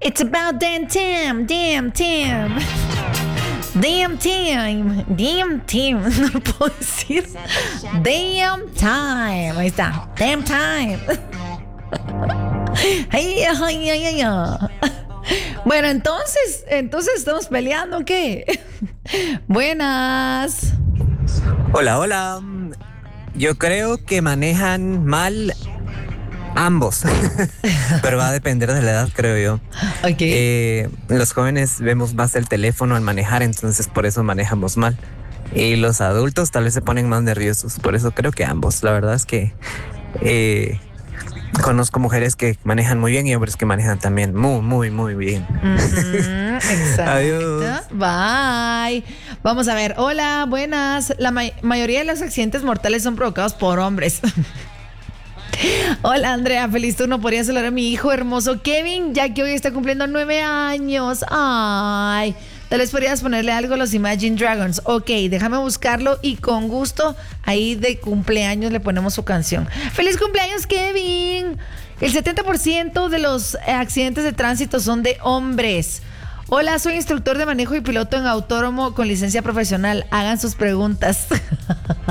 It's about damn time, damn time. Damn time, damn time. No lo puedo decir. Damn time. Ahí está. Damn time. Ay, ay, ay, ay, ay. Bueno, entonces estamos peleando, ¿o qué? Buenas. Hola, hola. Yo creo que manejan mal ambos, pero va a depender de la edad, creo yo. Ok. Los jóvenes vemos más el teléfono al manejar, entonces por eso manejamos mal. Y los adultos tal vez se ponen más nerviosos, por eso creo que ambos. La verdad es que conozco mujeres que manejan muy bien y hombres que manejan también muy, muy, muy bien. Exacto. Adiós. Bye. Vamos a ver. Hola, buenas. La mayoría de los accidentes mortales son provocados por hombres. Hola, Andrea. Feliz turno. Podría saludar a mi hijo hermoso Kevin, ya que hoy está cumpliendo 9 años. Ay. Tal vez podrías ponerle algo a los Imagine Dragons. Ok, déjame buscarlo y con gusto ahí de cumpleaños le ponemos su canción. ¡Feliz cumpleaños, Kevin! El 70% de los accidentes de tránsito son de hombres. Hola, soy instructor de manejo y piloto en autódromo con licencia profesional. Hagan sus preguntas.